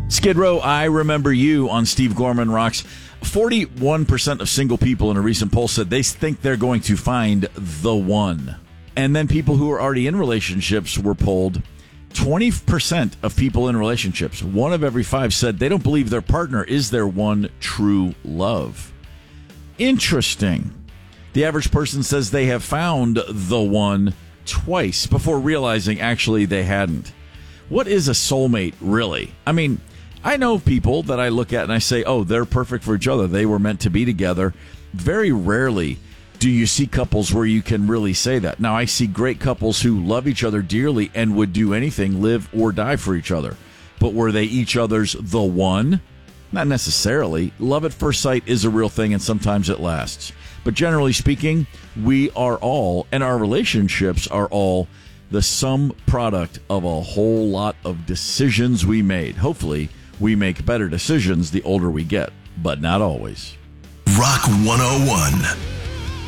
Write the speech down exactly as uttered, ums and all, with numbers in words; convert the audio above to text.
Skid Row, I Remember You on Steve Gorman Rocks. forty-one percent of single people in a recent poll said they think they're going to find the one. And then people who are already in relationships were polled. twenty percent of people in relationships, one of every five, said they don't believe their partner is their one true love. Interesting. The average person says they have found the one twice before realizing actually they hadn't. What is a soulmate, really? I mean, I know people that I look at and I say, oh, they're perfect for each other. They were meant to be together. Very rarely do you see couples where you can really say that. Now, I see great couples who love each other dearly and would do anything, live or die for each other. But were they each other's the one? Not necessarily. Love at first sight is a real thing, and sometimes it lasts. But generally speaking, we are all, and our relationships are all, the sum product of a whole lot of decisions we made. Hopefully, we make better decisions the older we get, but not always. Rock one oh one.